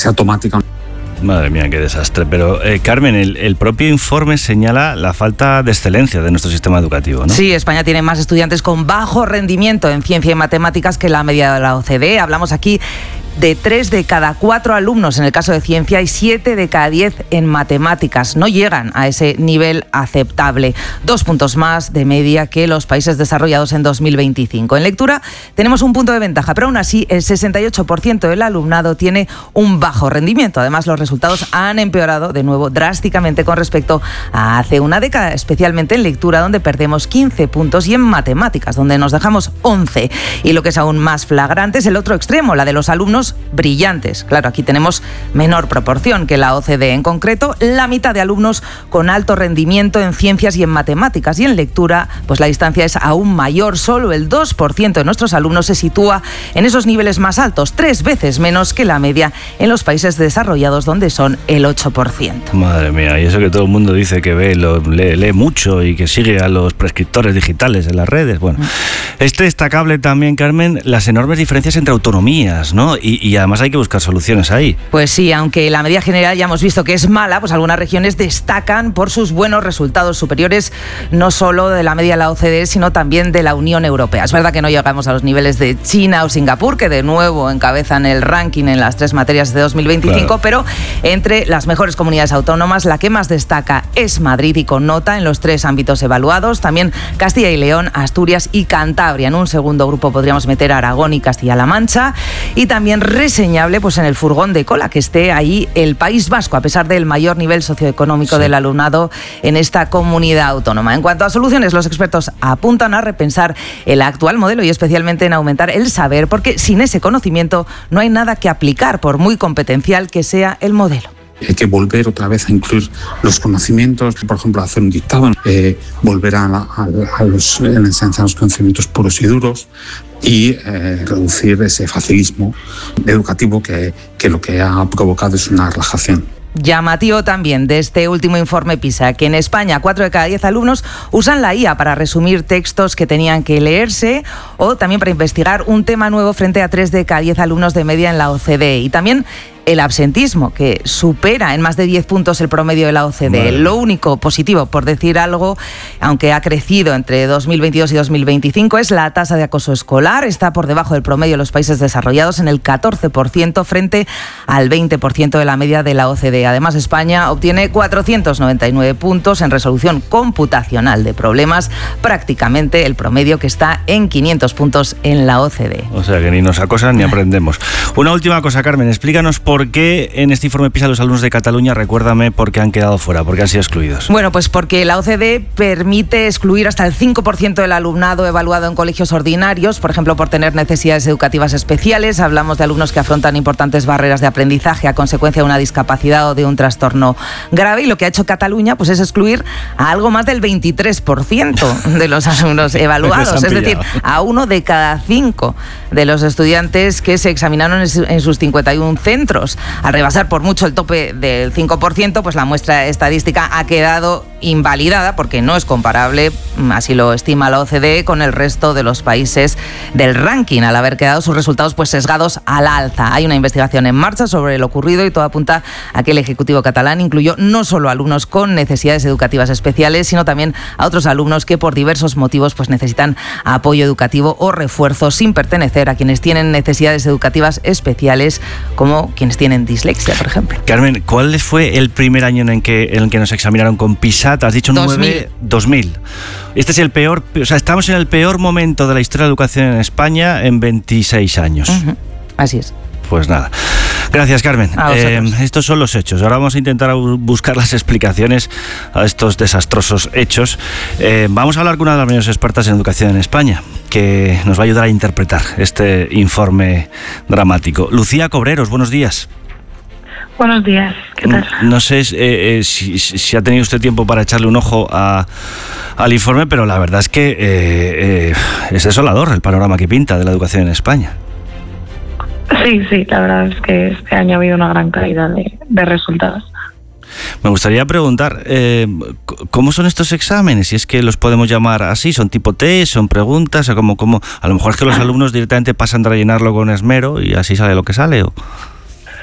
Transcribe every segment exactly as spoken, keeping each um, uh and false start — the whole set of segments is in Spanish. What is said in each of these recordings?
fase automática. Madre mía, qué desastre. Pero, eh, Carmen, el, el propio informe señala la falta de excelencia de nuestro sistema educativo, ¿no? Sí, España tiene más estudiantes con bajo rendimiento en ciencia y matemáticas que la media de la O C D E. Hablamos aquí de tres de cada cuatro alumnos en el caso de ciencia y siete de cada diez en matemáticas. No llegan a ese nivel aceptable. Dos puntos más de media que los países desarrollados en dos mil veinticinco. En lectura tenemos un punto de ventaja, pero aún así el sesenta y ocho por ciento del alumnado tiene un bajo rendimiento. Además, los resultados han empeorado de nuevo drásticamente con respecto a hace una década, especialmente en lectura, donde perdemos quince puntos, y en matemáticas, donde nos dejamos once. Y lo que es aún más flagrante es el otro extremo, la de los alumnos brillantes. Claro, aquí tenemos menor proporción que la O C D E. En concreto, la mitad de alumnos con alto rendimiento en ciencias y en matemáticas. Y en lectura, pues la distancia es aún mayor. Solo el dos por ciento de nuestros alumnos se sitúa en esos niveles más altos, tres veces menos que la media en los países desarrollados, donde son el ocho por ciento. Madre mía, y eso que todo el mundo dice que ve, lo, lee, lee mucho y que sigue a los prescriptores digitales en las redes. Bueno, es destacable también, Carmen, las enormes diferencias entre autonomías, ¿no? Y Y además hay que buscar soluciones ahí. Pues sí, aunque la media general ya hemos visto que es mala, pues algunas regiones destacan por sus buenos resultados superiores, no solo de la media de la O C D E, sino también de la Unión Europea. Es verdad que no llegamos a los niveles de China o Singapur, que de nuevo encabezan el ranking en las tres materias de dos mil veinticinco, claro. Pero entre las mejores comunidades autónomas, la que más destaca es Madrid, y con nota en los tres ámbitos evaluados. También Castilla y León, Asturias y Cantabria. En un segundo grupo podríamos meter Aragón y Castilla-La Mancha. Y también reseñable, pues en el furgón de cola, que esté ahí el País Vasco, a pesar del mayor nivel socioeconómico sí. del alumnado en esta comunidad autónoma. En cuanto a soluciones, los expertos apuntan a repensar el actual modelo y especialmente en aumentar el saber, porque sin ese conocimiento no hay nada que aplicar, por muy competencial que sea el modelo. Hay que volver otra vez a incluir los conocimientos, por ejemplo, hacer un dictado, eh, volver a, la, a, a los, a enseñar los conocimientos puros y duros, y eh, reducir ese facilismo educativo que, que lo que ha provocado es una relajación. Llamativo también de este último informe PISA, que en España cuatro de cada diez alumnos usan la I A para resumir textos que tenían que leerse, o también para investigar un tema nuevo, frente a tres de cada diez alumnos de media en la O C D E. Y también el absentismo, que supera en más de diez puntos el promedio de la O C D E. Vale. Lo único positivo, por decir algo, aunque ha crecido entre dos mil veintidós y dos mil veinticinco, es la tasa de acoso escolar. Está por debajo del promedio de los países desarrollados, en el catorce por ciento frente al veinte por ciento de la media de la O C D E. Además, España obtiene cuatrocientos noventa y nueve puntos en resolución computacional de problemas, prácticamente el promedio, que está en quinientos puntos en la O C D E. O sea que ni nos acosan ni aprendemos. Una última cosa, Carmen, explícanos por ¿Por qué en este informe PISA los alumnos de Cataluña, recuérdame, por qué han quedado fuera, por qué han sido excluidos? Bueno, pues porque la O C D E permite excluir hasta el cinco por ciento del alumnado evaluado en colegios ordinarios, por ejemplo, por tener necesidades educativas especiales. Hablamos de alumnos que afrontan importantes barreras de aprendizaje a consecuencia de una discapacidad o de un trastorno grave, y lo que ha hecho Cataluña pues es excluir a algo más del veintitrés por ciento de los alumnos evaluados, es decir, a uno de cada cinco de los estudiantes que se examinaron en sus cincuenta y uno centros. Al rebasar por mucho el tope del cinco por ciento, pues la muestra estadística ha quedado invalidada, porque no es comparable, así lo estima la O C D E, con el resto de los países del ranking, al haber quedado sus resultados pues sesgados al alza. Hay una investigación en marcha sobre lo ocurrido, y todo apunta a que el Ejecutivo catalán incluyó no solo alumnos con necesidades educativas especiales, sino también a otros alumnos que por diversos motivos pues necesitan apoyo educativo o refuerzo, sin pertenecer a quienes tienen necesidades educativas especiales, como quienes tienen dislexia, por ejemplo. Carmen, ¿cuál fue el primer año en el que, en el que nos examinaron con PISA? Te has dicho nueve, dos mil. Este es el peor, o sea, estamos en el peor momento de la historia de la educación en España en veintiséis años. Uh-huh. Así es. Pues nada. Gracias, Carmen. Eh, estos son los hechos. Ahora vamos a intentar buscar las explicaciones a estos desastrosos hechos. Eh, vamos a hablar con una de las mayores expertas en educación en España, que nos va a ayudar a interpretar este informe dramático. Lucía Cobreros, buenos días. Buenos días, ¿qué tal? No sé eh, eh, si, si ha tenido usted tiempo para echarle un ojo a, al informe, pero la verdad es que eh, eh, es desolador el panorama que pinta de la educación en España. Sí, sí, la verdad es que este año ha habido una gran caída de, de resultados. Me gustaría preguntar, eh, ¿cómo son estos exámenes? Si es que los podemos llamar así, ¿son tipo test, son preguntas? O como, como, a lo mejor es que los alumnos directamente pasan de rellenarlo con esmero y así sale lo que sale, ¿o?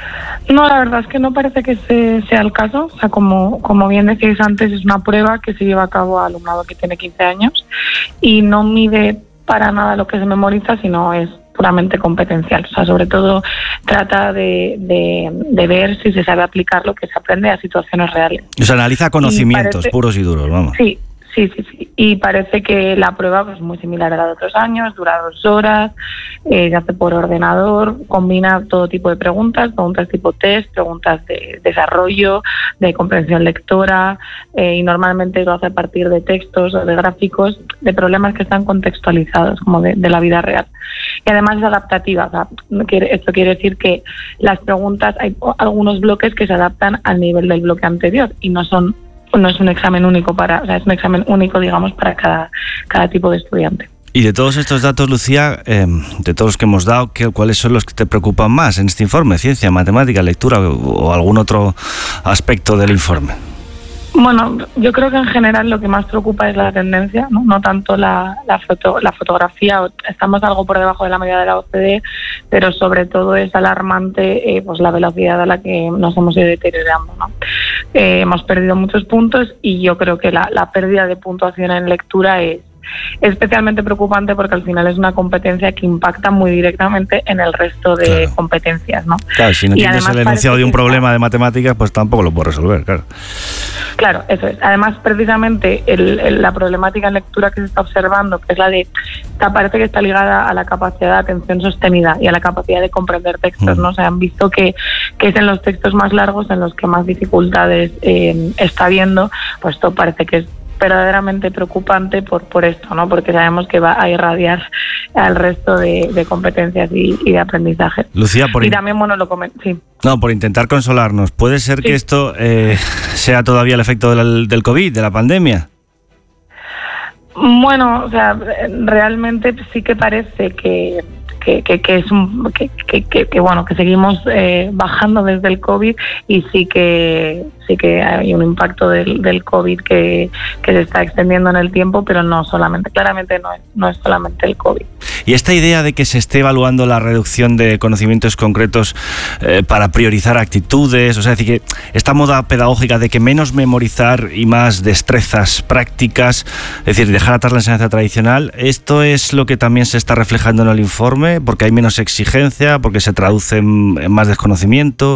No, la verdad es que no parece que ese sea el caso. O sea, como, como bien decíais antes, es una prueba que se lleva a cabo a alumnado que tiene quince años y no mide para nada lo que se memoriza, sino es puramente competencial. O sea, sobre todo trata de, de, de ver si se sabe aplicar lo que se aprende a situaciones reales. O sea, analiza conocimientos parece, puros y duros, vamos. Sí. Sí, sí, sí. Y parece que la prueba es pues, muy similar a la de otros años, dura dos horas, eh, se hace por ordenador, combina todo tipo de preguntas, preguntas tipo test, preguntas de desarrollo, de comprensión lectora, eh, y normalmente lo hace a partir de textos o de gráficos, de problemas que están contextualizados, como de, de la vida real. Y además es adaptativa. O sea, esto quiere decir que las preguntas, hay algunos bloques que se adaptan al nivel del bloque anterior y no son no es un examen único para, o sea, es un examen único, digamos, para cada, cada tipo de estudiante. Y de todos estos datos, Lucía, eh, de todos los que hemos dado, ¿qué, ¿cuáles son los que te preocupan más en este informe? ¿Ciencia, matemática, lectura o, o algún otro aspecto del informe? Bueno, yo creo que en general lo que más preocupa es la tendencia, no, no tanto la, la, foto, la fotografía. Estamos algo por debajo de la media de la O C D E, pero sobre todo es alarmante eh, pues la velocidad a la que nos hemos ido deteriorando, ¿no? Eh, hemos perdido muchos puntos y yo creo que la, la pérdida de puntuación en lectura es especialmente preocupante porque al final es una competencia que impacta muy directamente en el resto de claro. competencias, ¿no? Claro, si no tienes el enunciado de un problema está... de matemáticas, pues tampoco lo puedes resolver, claro. Claro, eso es. Además, precisamente el, el, la problemática en lectura que se está observando, que es la de, parece que está ligada a la capacidad de atención sostenida y a la capacidad de comprender textos, ¿no? O sea, han visto que, que es en los textos más largos en los que más dificultades eh, está habiendo, pues esto parece que es verdaderamente preocupante por por esto, ¿no? Porque sabemos que va a irradiar al resto de, de competencias y, y de aprendizaje. Lucía, por y también, bueno, lo comento, sí. No, por intentar consolarnos, ¿puede ser sí. que esto eh, sea todavía el efecto del, del COVID, de la pandemia? Bueno, o sea, realmente sí que parece que Que, que, que es un que, que, que, que bueno que seguimos eh, bajando desde el COVID y sí que sí que hay un impacto del, del COVID que, que se está extendiendo en el tiempo, pero no solamente, claramente no es, no es solamente el COVID. Y esta idea de que se esté evaluando la reducción de conocimientos concretos eh, para priorizar actitudes, o sea, es decir, que esta moda pedagógica de que menos memorizar y más destrezas prácticas, es decir, dejar atrás la enseñanza tradicional, ¿esto es lo que también se está reflejando en el informe? ¿Porque hay menos exigencia? ¿Porque se traduce en, en más desconocimiento?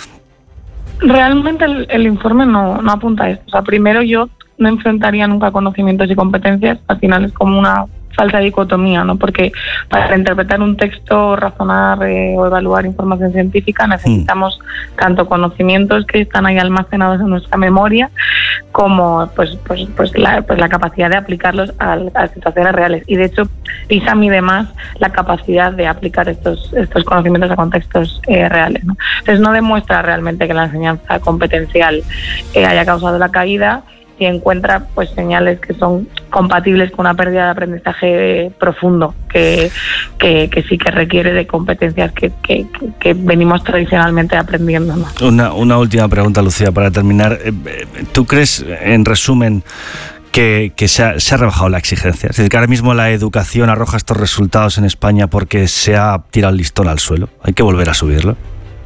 Realmente el, el informe no, no apunta a esto. O sea, primero yo no enfrentaría nunca conocimientos y competencias. Al final es como una falsa dicotomía, ¿no? Porque para interpretar un texto, razonar eh, o evaluar información científica necesitamos mm. tanto conocimientos que están ahí almacenados en nuestra memoria como pues pues pues la, pues la capacidad de aplicarlos a, a situaciones reales. Y de hecho PISA mide más la capacidad de aplicar estos estos conocimientos a contextos eh, reales, ¿no? Entonces no demuestra realmente que la enseñanza competencial eh, haya causado la caída. Si encuentra pues señales que son compatibles con una pérdida de aprendizaje profundo, que, que, que sí que requiere de competencias que, que, que venimos tradicionalmente aprendiendo, ¿no? Una, una última pregunta, Lucía, para terminar. ¿Tú crees, en resumen, que, que se, ha, se ha rebajado la exigencia? Es decir, que ahora mismo la educación arroja estos resultados en España porque se ha tirado el listón al suelo. ¿Hay que volver a subirlo?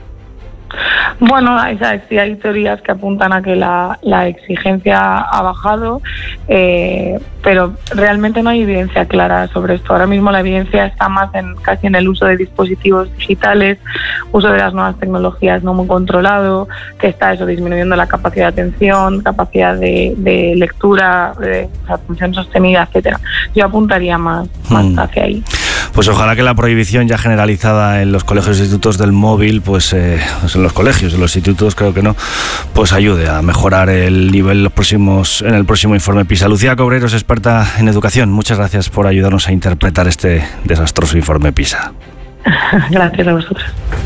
Bueno, hay, sí hay teorías que apuntan a que la, la exigencia ha bajado, eh, pero realmente no hay evidencia clara sobre esto. Ahora mismo la evidencia está más en casi en el uso de dispositivos digitales, uso de las nuevas tecnologías no muy controlado, que está eso disminuyendo la capacidad de atención, capacidad de, de lectura, de atención sostenida, etcétera. Yo apuntaría más, más hmm. hacia ahí. Pues ojalá que la prohibición ya generalizada en los colegios e institutos del móvil, pues, eh, pues en los colegios, en los institutos creo que no, pues ayude a mejorar el nivel los próximos, en el próximo informe PISA. Lucía Cobreros, experta en educación, muchas gracias por ayudarnos a interpretar este desastroso informe PISA. Gracias a vosotros.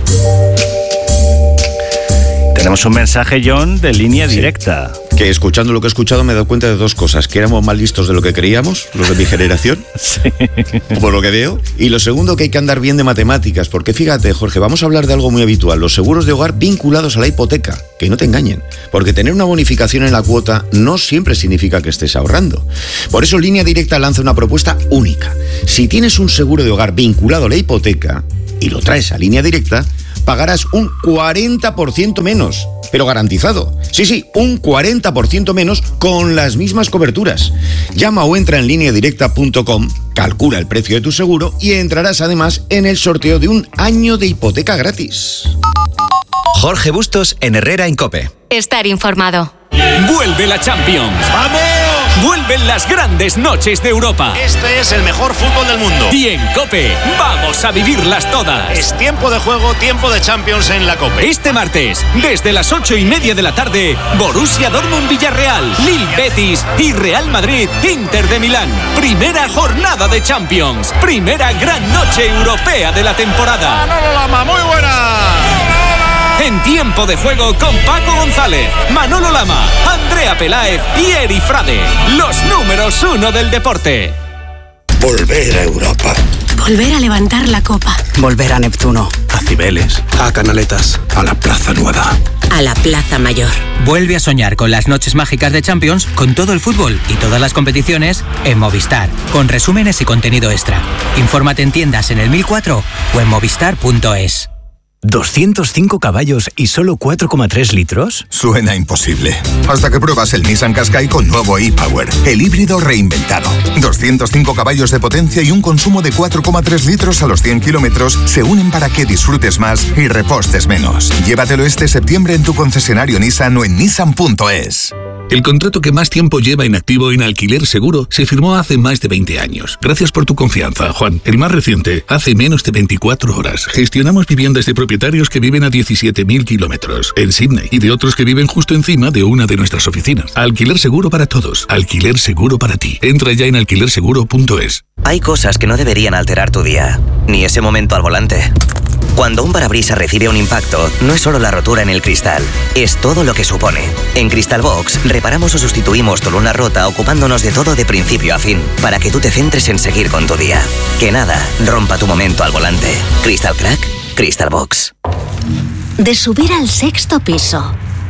Tenemos un mensaje, John, de línea sí. directa. Que escuchando lo que he escuchado me he dado cuenta de dos cosas. Que éramos más listos de lo que creíamos, los de mi generación, sí. por lo que veo. Y lo segundo, que hay que andar bien de matemáticas. Porque fíjate, Jorge, vamos a hablar de algo muy habitual. Los seguros de hogar vinculados a la hipoteca. Que no te engañen. Porque tener una bonificación en la cuota no siempre significa que estés ahorrando. Por eso Línea Directa lanza una propuesta única. Si tienes un seguro de hogar vinculado a la hipoteca y lo traes a Línea Directa, pagarás un cuarenta por ciento menos. Pero garantizado. Sí, sí, un cuarenta por ciento menos con las mismas coberturas. Llama o entra en línea directa punto com, calcula el precio de tu seguro y entrarás además en el sorteo de un año de hipoteca gratis. Jorge Bustos en Herrera en COPE. Estar informado. ¡Vuelve la Champions! ¡Vamos! ¡Vuelven las grandes noches de Europa! Este es el mejor fútbol del mundo. Y en COPE vamos a vivirlas todas. Es tiempo de juego, tiempo de Champions en la COPE. Este martes, desde las ocho y media de la tarde, Borussia Dortmund-Villarreal, Lille Betis y Real Madrid-Inter de Milán. Primera jornada de Champions. Primera gran noche europea de la temporada. ¡Manolo Lama, muy buena! En tiempo de juego con Paco González, Manolo Lama, Andrea Peláez y Eri Frade. Los números uno del deporte. Volver a Europa. Volver a levantar la copa. Volver a Neptuno. A Cibeles. A Canaletas. A la Plaza Nueva. A la Plaza Mayor. Vuelve a soñar con las noches mágicas de Champions, con todo el fútbol y todas las competiciones en Movistar, con resúmenes y contenido extra. Infórmate en tiendas en el mil cuatro o en movistar punto es. ¿doscientos cinco caballos y solo cuatro coma tres litros? Suena imposible. Hasta que pruebas el Nissan Qashqai con nuevo e-Power, el híbrido reinventado. doscientos cinco caballos de potencia y un consumo de cuatro coma tres litros a los cien kilómetros se unen para que disfrutes más y repostes menos. Llévatelo este septiembre en tu concesionario Nissan o en nissan punto es. El contrato que más tiempo lleva en activo en Alquiler Seguro se firmó hace más de veinte años. Gracias por tu confianza, Juan. El más reciente, hace menos de veinticuatro horas. Gestionamos viviendas de propietarios que viven a diecisiete mil kilómetros en Sydney y de otros que viven justo encima de una de nuestras oficinas. Alquiler Seguro para todos. Alquiler Seguro para ti. Entra ya en alquiler seguro punto es. Hay cosas que no deberían alterar tu día, ni ese momento al volante. Cuando un parabrisas recibe un impacto, no es solo la rotura en el cristal, es todo lo que supone. En Crystal Box, reparamos o sustituimos tu luna rota ocupándonos de todo de principio a fin, para que tú te centres en seguir con tu día. Que nada rompa tu momento al volante. Crystal Crack, Crystal Box. De subir al sexto piso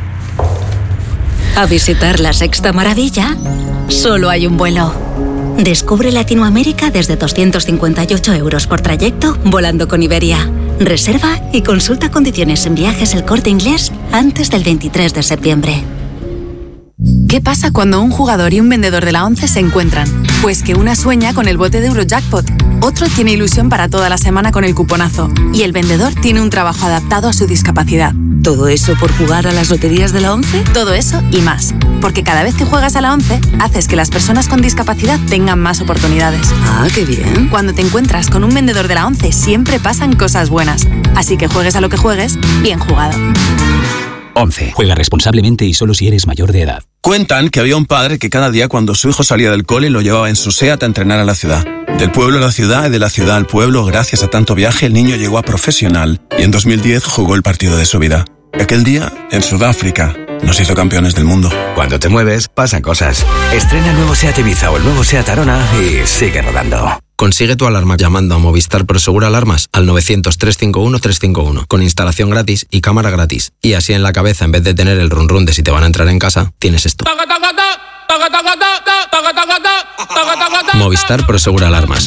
a visitar la sexta maravilla, solo hay un vuelo. Descubre Latinoamérica desde doscientos cincuenta y ocho euros por trayecto volando con Iberia. Reserva y consulta condiciones en Viajes El Corte Inglés antes del veintitrés de septiembre. ¿Qué pasa cuando un jugador y un vendedor de la ONCE se encuentran? Pues que una sueña con el bote de Eurojackpot, otro tiene ilusión para toda la semana con el cuponazo y el vendedor tiene un trabajo adaptado a su discapacidad. ¿Todo eso por jugar a las loterías de la ONCE? Todo eso y más. Porque cada vez que juegas a la ONCE, haces que las personas con discapacidad tengan más oportunidades. Ah, qué bien. Cuando te encuentras con un vendedor de la ONCE, siempre pasan cosas buenas. Así que juegues a lo que juegues, bien jugado. once. Juega responsablemente y solo si eres mayor de edad. Cuentan que había un padre que cada día cuando su hijo salía del cole lo llevaba en su SEAT a entrenar a la ciudad. Del pueblo a la ciudad y de la ciudad al pueblo, gracias a tanto viaje, el niño llegó a profesional y en dos mil diez jugó el partido de su vida. Aquel día, en Sudáfrica, nos hizo campeones del mundo. Cuando te mueves, pasan cosas. Estrena el nuevo SEAT Ibiza o el nuevo SEAT Arona y sigue rodando. Consigue tu alarma llamando a Movistar Prosegura Alarmas al novecientos, trescientos cincuenta y uno, trescientos cincuenta y uno con instalación gratis y cámara gratis. Y así en la cabeza, en vez de tener el run run de si te van a entrar en casa, tienes esto. Movistar Prosegura Alarmas.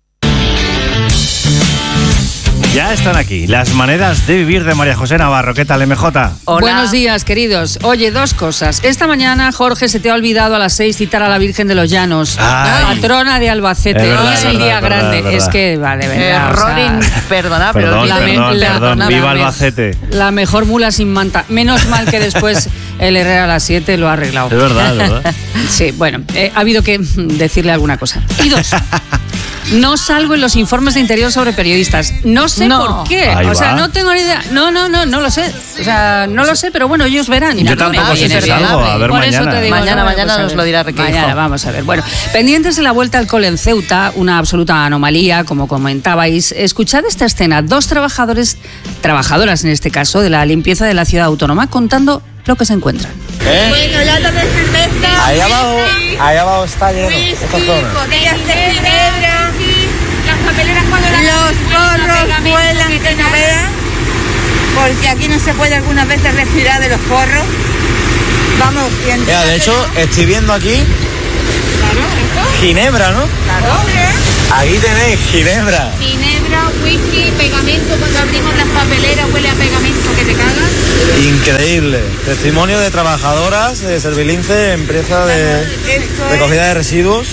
Ya están aquí las maneras de vivir de María José Navarro. ¿Qué tal, M J? Hola. Buenos días, queridos. Oye, dos cosas. Esta mañana, Jorge, se te ha olvidado a las seis citar a la Virgen de los Llanos, Ay. patrona de Albacete. Es verdad, Hoy es es el verdad, día es verdad, grande. es verdad. Es que, vale, verdad. Error, o sea, in- perdona, pero Perdón, la me- perdón, la- perdón. la- Viva la- Albacete. La mejor mula sin manta. Menos mal que después el Herrera a las siete lo ha arreglado. Es verdad, es verdad. Sí, bueno, eh, ha habido que decirle alguna cosa. Y dos, no salgo en los informes de Interior sobre periodistas. No sé No. por qué. Ahí o sea, va. no tengo ni idea. No, no, no, no lo sé. O sea, no lo sé, pero bueno, ellos verán. Yo tampoco me sé viene si bien. salgo, a ver Por eso mañana. te digo, Mañana, no, mañana pues a nos ver. lo dirá Requeijo. Mañana, vamos a ver. Bueno, pendientes de la vuelta al cole en Ceuta, una absoluta anomalía, como comentabais. Escuchad esta escena. Dos trabajadores, trabajadoras en este caso, de la limpieza de la ciudad autónoma, contando lo que se encuentran. ¿Eh? Bueno, latas de cerveza. Ahí abajo, ahí abajo está lleno. Whisky, Esta zona. botellas de ginebra. Las papeleras cuando las los porros vuelan que no vean, porque aquí no se puede algunas veces respirar de los porros. Vamos, bien. Mira, de hecho, estoy viendo aquí Claro, esto. ginebra, ¿no? Claro. Aquí tenéis ginebra. Ginebra, whisky, pegamento. Cuando abrimos las papeleras huele a pegamento que te cagas. Increíble. Testimonio de trabajadoras de Servilince, empresa de recogida de residuos.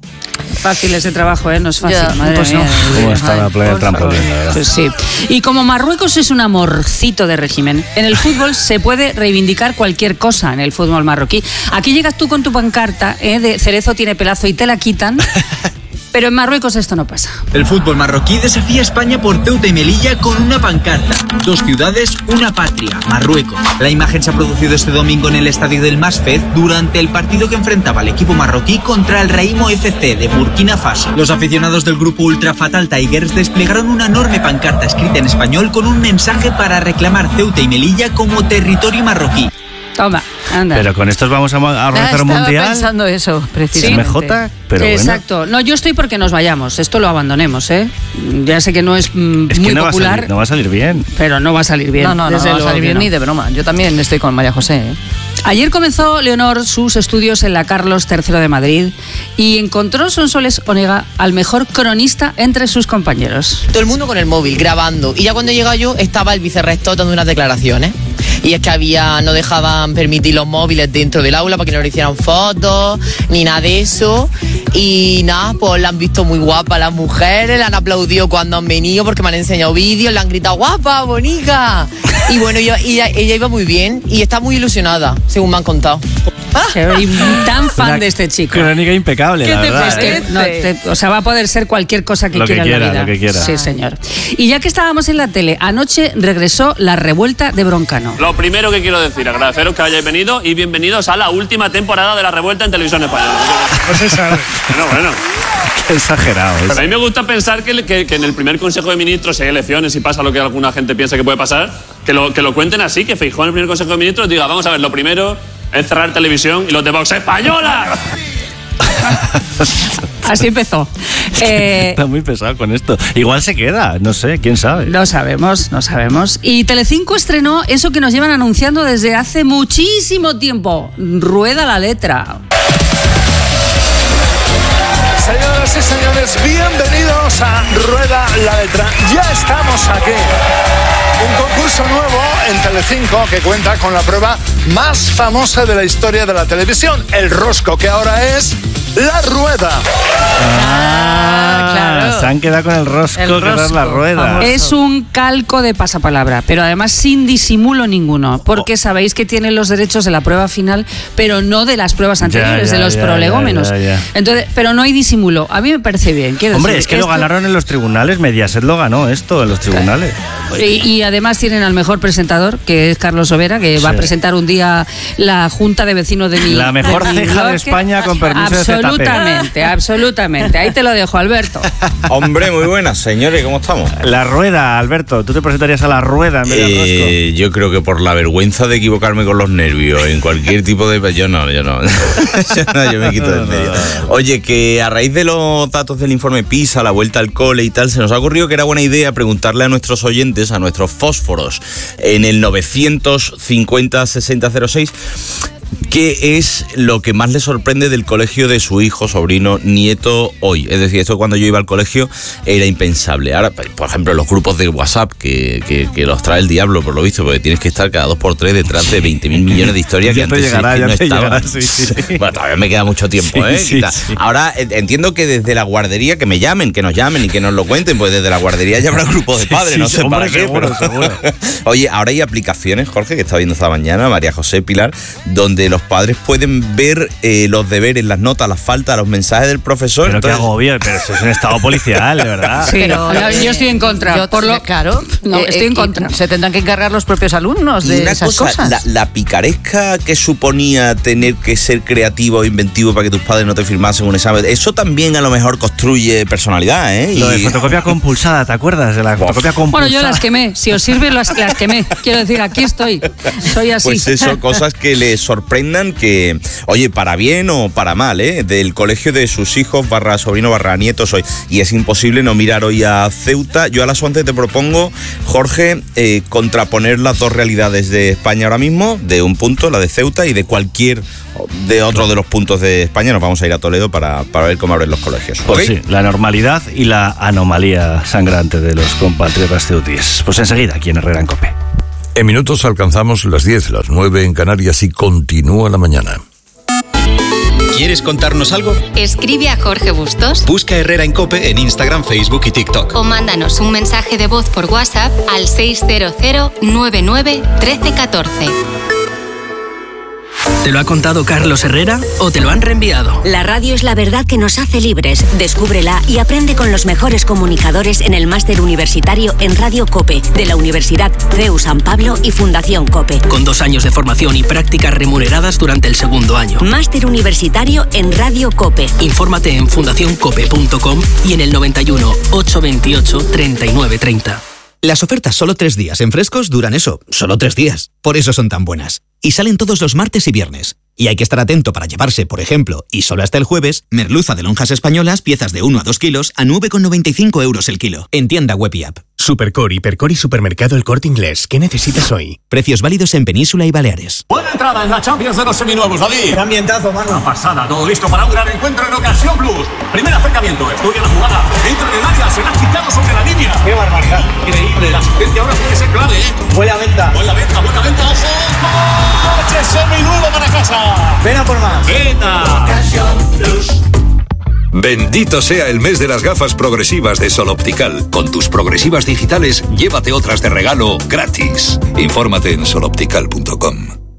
Fácil ese trabajo, ¿eh? No es fácil, Ya, madre pues mía. no. ¿Cómo está la playa del trampolín? Pues sí. Y como Marruecos es un amorcito de régimen, en el fútbol se puede reivindicar cualquier cosa en el fútbol marroquí. Aquí llegas tú con tu pancarta, ¿eh? De Cerezo tiene pelazo y te la quitan. Pero en Marruecos esto no pasa. El fútbol marroquí desafía a España por Ceuta y Melilla con una pancarta. Dos ciudades, una patria, Marruecos. La imagen se ha producido este domingo en el estadio del Masfed durante el partido que enfrentaba al equipo marroquí contra el Raimo F C de Burkina Faso. Los aficionados del grupo Ultra Fatal Tigers desplegaron una enorme pancarta escrita en español con un mensaje para reclamar Ceuta y Melilla como territorio marroquí. Toma, anda. Pero con estos vamos a a organizar un Estaba mundial. pensando eso, precisamente. M J, pero Exacto. bueno. No, yo estoy porque nos vayamos. Esto lo abandonemos, ¿eh? Ya sé que no es, mm, Es muy que no va, a popular, salir, no va a salir bien. pero no va a salir bien. No, no, no, desde no va a luego salir que bien no. ni de broma. Yo también estoy con María José, ¿eh? Ayer comenzó Leonor sus estudios en la Carlos tercero de Madrid y encontró Sonsoles Onega al mejor cronista entre sus compañeros. Todo el mundo con el móvil, grabando. Y ya cuando llegaba yo, estaba el vicerrector dando unas declaraciones. Y es que había, no dejaban permitir los móviles dentro del aula para que no le hicieran fotos, ni nada de eso. Y nada, pues la han visto muy guapa las mujeres, la han aplaudido cuando han venido porque me han enseñado vídeos, le han gritado guapa, bonita. Y bueno, ella, ella, ella iba muy bien y está muy ilusionada, según me han contado. Soy tan fan Una de este chico. Crónica impecable, ¿Qué la te verdad. parece? ¿eh? No, te- o sea, va a poder ser cualquier cosa que Lo que quiera en quiera, la vida. lo que quiera. Sí, señor. Y ya que estábamos en la tele, anoche regresó la revuelta de Broncano. Lo primero que quiero decir, agradeceros que hayáis venido y bienvenidos a la última temporada de La Revuelta en Televisión Española. Pues eso. Bueno, bueno. Qué exagerado. Pero es. a mí me gusta pensar que, que, que en el primer Consejo de Ministros, si hay elecciones y pasa lo que alguna gente piensa que puede pasar, que lo, que lo cuenten así, que Feijóo en el primer Consejo de Ministros diga, vamos a ver, lo primero es cerrar televisión y los de Vox ¡Española! Así empezó. Eh, Está muy pesado con esto. Igual se queda, no sé, quién sabe. No sabemos, no sabemos. Y Telecinco estrenó eso que nos llevan anunciando desde hace muchísimo tiempo. Rueda la letra. Señoras y señores, bienvenidos a Rueda la Letra. Ya estamos aquí. Un concurso nuevo en Telecinco que cuenta con la prueba más famosa de la historia de la televisión, el rosco, que ahora es la rueda. Ah, claro. Se han quedado con el rosco, El que era rosco, la rueda. Es un calco de pasapalabra, pero además sin disimulo ninguno, porque sabéis que tienen los derechos de la prueba final, pero no de las pruebas anteriores, Ya, ya, de los ya, prolegómenos. ya, ya, ya. Entonces, pero no hay disimulo. A mí me parece bien. Quiero Hombre, decir, es que lo esto- ganaron en los tribunales. Mediaset lo ganó esto en los tribunales. Y, y además tienen al mejor presentador, que es Carlos Sobera, que va a Sí. presentar un día la Junta de Vecinos de mi La mejor de mi ceja de bloque. España, con permiso de Z P. Absolutamente, absolutamente. Ahí te lo dejo, Alberto. Hombre, muy buenas, señores, ¿cómo estamos? La rueda, Alberto. ¿Tú te presentarías a la rueda en vez del rosco? Eh, yo creo que por la vergüenza de equivocarme con los nervios en cualquier tipo de... Yo no, yo no. yo no, yo me quito del medio. Oye, que a raíz de los datos del informe PISA, la vuelta al cole y tal, se nos ha ocurrido que era buena idea preguntarle a nuestros oyentes, a nuestros fósforos, en el novecientos cincuenta sesenta cero seis... ¿qué es lo que más le sorprende del colegio de su hijo, sobrino, nieto hoy? Es decir, esto cuando yo iba al colegio era impensable. Ahora, por ejemplo, los grupos de WhatsApp, que, que, que los trae el diablo, por lo visto, porque tienes que estar cada dos por tres detrás de veinte mil millones de historias que Ya te antes llegará, es que ya no te estaban. llegará, sí, sí. Bueno, todavía me queda mucho tiempo, Sí, ¿eh? sí, Quita. sí. Ahora, eh, entiendo que desde la guardería, que me llamen, que nos llamen y que nos lo cuenten, pues desde la guardería ya habrá grupos de Sí, padres, sí, no sé hombre, para qué, seguro, pero- seguro. Oye, ahora hay aplicaciones, Jorge, que está viendo esta mañana, María José Pilar, donde los padres pueden ver eh, los deberes, las notas, las faltas, los mensajes del profesor. Pero qué Entonces- agobio, pero eso es un estado policial, de verdad. Sí, yo, yo estoy en contra. Yo- por lo, claro, no, eh, estoy en eh, contra. Se tendrán que encargar los propios alumnos Y de una esas cosa, cosas. La, la picaresca que suponía tener que ser creativo o inventivo para que tus padres no te firmasen un examen, eso también a lo mejor construye personalidad, ¿eh? Lo de Y- fotocopia compulsada, ¿te acuerdas? De la fotocopia compulsada. Bueno, yo las quemé. Si os sirve, las, las quemé. Quiero decir, aquí estoy. Soy así. Pues eso, cosas que le sorprenden desprendan que, oye, para bien o para mal, ¿eh? Del colegio de sus hijos, barra sobrino, barra nietos hoy. Y es imposible no mirar hoy a Ceuta. Yo a las once te propongo, Jorge, eh, contraponer las dos realidades de España ahora mismo, de un punto, la de Ceuta, y de cualquier, de otro de los puntos de España. Nos vamos a ir a Toledo para, para ver cómo abren los colegios. Pues ¿okay? Sí, la normalidad y la anomalía sangrante de los compatriotas ceutíes. Pues enseguida, aquí en Herrera en COPE. En minutos alcanzamos las diez, las nueve en Canarias y continúa la mañana. ¿Quieres contarnos algo? Escribe a Jorge Bustos. Busca Herrera en COPE en Instagram, Facebook y TikTok. O mándanos un mensaje de voz por WhatsApp al seis cero cero nueve nueve uno tres uno cuatro. ¿Te lo ha contado Carlos Herrera o te lo han reenviado? La radio es la verdad que nos hace libres. Descúbrela y aprende con los mejores comunicadores en el máster universitario en Radio COPE de la Universidad C E U San Pablo y Fundación COPE. Con dos años de formación y prácticas remuneradas durante el segundo año. Máster universitario en Radio COPE. Infórmate en fundación cope punto com y en el noventa y uno, ochocientos veintiocho, treinta y nueve treinta. Las ofertas solo tres días en Frescos duran eso, solo tres días. Por eso son tan buenas. Y salen todos los martes y viernes. Y hay que estar atento para llevarse, por ejemplo, y solo hasta el jueves, merluza de lonjas españolas, piezas de uno a dos kilos, a nueve con noventa y cinco euros el kilo. En tienda web y app. Supercore, Hipercore y Supermercado El Corte Inglés. ¿Qué necesitas hoy? Precios válidos en Península y Baleares. Buena entrada en la Champions de los seminuevos, David. Qué ambientazo, mano. Una pasada, todo listo para un gran encuentro en Ocasión Plus. Primer acercamiento, estudia la jugada. Entra en el área, será quitado sobre la línea. Qué barbaridad. Increíble, la asistencia ahora puede ser clave, ¿eh? Buena venta. Buena venta, buena venta, ojo. ¡Coche seminuevo para casa! Ven a por más. ¡Venta! Ocasión Plus. Bendito sea el mes de las gafas progresivas de Sol Optical. Con tus progresivas digitales, llévate otras de regalo gratis. Infórmate en sol optical punto com.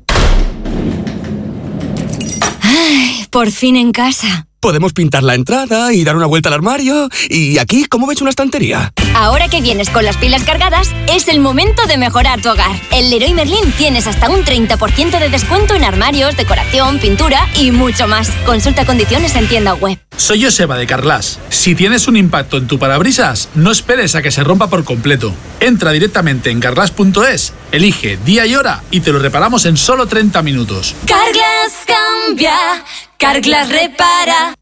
Ay, por fin en casa. Podemos pintar la entrada y dar una vuelta al armario. Y aquí, ¿cómo ves una estantería? Ahora que vienes con las pilas cargadas, es el momento de mejorar tu hogar. En Leroy Merlin tienes hasta un treinta por ciento de descuento en armarios, decoración, pintura y mucho más. Consulta condiciones en tienda web. Soy Joseba de Carglass. Si tienes un impacto en tu parabrisas, no esperes a que se rompa por completo. Entra directamente en carglass punto es, elige día y hora y te lo reparamos en solo treinta minutos. Carglass cambia, Carglass repara.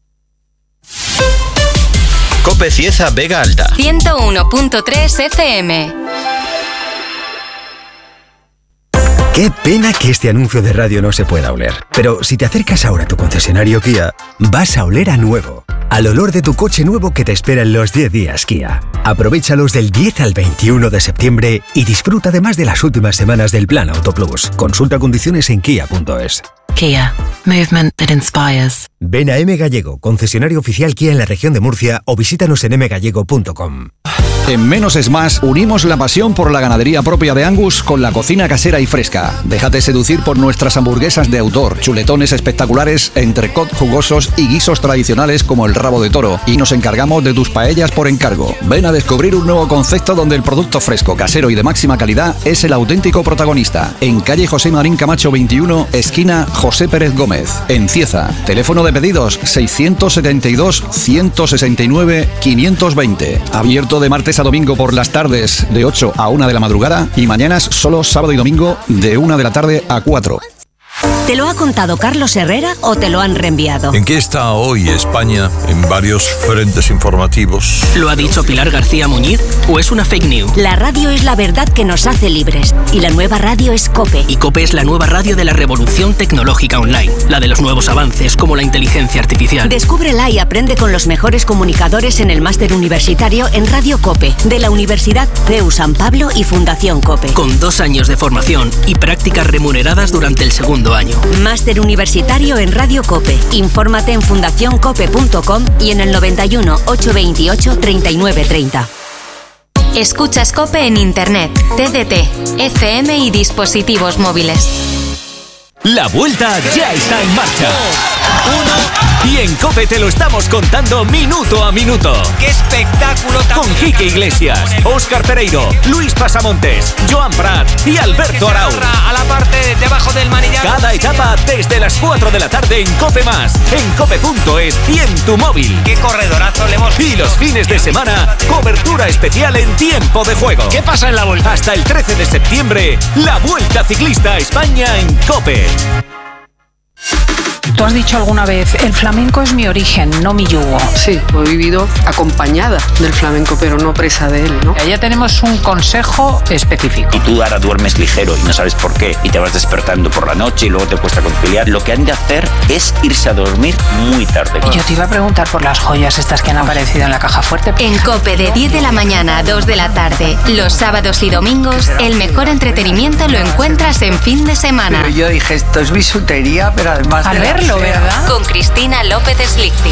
COPE Cieza Vega Alta. ciento uno punto tres F M. Qué pena que este anuncio de radio no se pueda oler. Pero si te acercas ahora a tu concesionario Kia, vas a oler a nuevo. Al olor de tu coche nuevo que te espera en los diez días Kia. Aprovéchalos del diez al veintiuno de septiembre y disfruta además de las últimas semanas del Plan Auto Plus. Consulta condiciones en kia punto es. Kia. Movement that inspires. Ven a M Gallego, concesionario oficial Kia en la región de Murcia, o visítanos en m gallego punto com. En Menos es Más unimos la pasión por la ganadería propia de Angus con la cocina casera y fresca. Déjate seducir por nuestras hamburguesas de autor, chuletones espectaculares, entrecot jugosos y guisos tradicionales como el rabo de toro. Y nos encargamos de tus paellas por encargo. Ven a descubrir un nuevo concepto donde el producto fresco, casero y de máxima calidad es el auténtico protagonista. En calle José Marín Camacho veintiuno, esquina José Pérez Gómez. En Cieza. Teléfono de pedidos seiscientos setenta y dos, ciento sesenta y nueve, quinientos veinte. Abierto de martes a domingo por las tardes de ocho a una de la madrugada y mañanas solo sábado y domingo de una de la tarde a cuatro. ¿Te lo ha contado Carlos Herrera o te lo han reenviado? ¿En qué está hoy España en varios frentes informativos? ¿Lo ha dicho Pilar García Muñiz o es una fake news? La radio es la verdad que nos hace libres y la nueva radio es COPE. Y COPE es la nueva radio de la revolución tecnológica online, la de los nuevos avances como la inteligencia artificial. Descúbrela y aprende con los mejores comunicadores en el máster universitario en Radio COPE de la Universidad C E U San Pablo y Fundación COPE. Con dos años de formación y prácticas remuneradas durante el segundo año. Máster universitario en Radio COPE. Infórmate en fundación cope punto com y en el noventa y uno, ochocientos veintiocho, treinta y nueve treinta. Escuchas COPE en Internet, T D T, F M y dispositivos móviles. La vuelta ya está en marcha. Uno, y en COPE te lo estamos contando minuto a minuto. ¡Qué espectáculo tan Con Quique Iglesias, Óscar Pereiro, Luis Pasamontes, Joan Prat y Alberto Arau. A la parte debajo del manillar. Cada etapa desde las cuatro de la tarde en COPE Más, en cope punto es y en tu móvil. ¡Qué corredorazo le hemos visto! Y los fines de semana, cobertura especial en tiempo de juego. ¿Qué pasa en la vuelta? Hasta el trece de septiembre, la Vuelta Ciclista a España en COPE. Tú has dicho alguna vez, el flamenco es mi origen, no mi yugo. Sí, he vivido acompañada del flamenco, pero no presa de él, ¿no? Ya tenemos un consejo específico. Y tú ahora duermes ligero y no sabes por qué, y te vas despertando por la noche y luego te cuesta conciliar. Lo que han de hacer es irse a dormir muy tarde. Y yo te iba a preguntar por las joyas estas que han aparecido en la caja fuerte. En COPE de diez de la mañana a dos de la tarde, los sábados y domingos, el mejor entretenimiento lo encuentras en fin de semana. Pero yo dije, esto es bisutería, pero además Al de la verlo, sea. ¿verdad? Con Cristina López Slichting.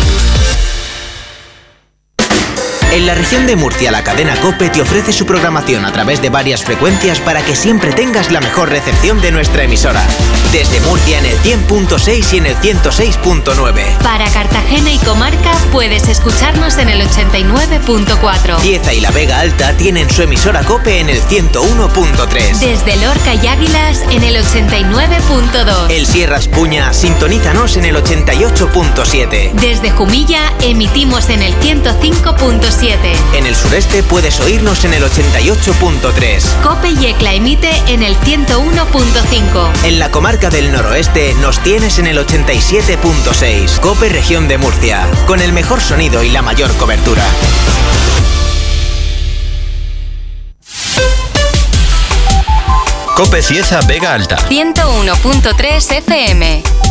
En la región de Murcia, la cadena COPE te ofrece su programación a través de varias frecuencias para que siempre tengas la mejor recepción de nuestra emisora. Desde Murcia en el cien punto seis y en el ciento seis punto nueve. Para Cartagena y comarca puedes escucharnos en el ochenta y nueve punto cuatro. Cieza y la Vega Alta tienen su emisora COPE en el ciento uno punto tres. Desde Lorca y Águilas en el ochenta y nueve punto dos. El Sierras Puña, sintonízanos en el ochenta y ocho punto siete. Desde Jumilla emitimos en el ciento cinco punto siete. En el sureste puedes oírnos en el ochenta y ocho punto tres. COPE y ECLA emite en el ciento uno punto cinco. En la comarca del noroeste nos tienes en el ochenta y siete punto seis. COPE Región de Murcia, con el mejor sonido y la mayor cobertura. COPE Cieza Vega Alta. ciento uno punto tres F M.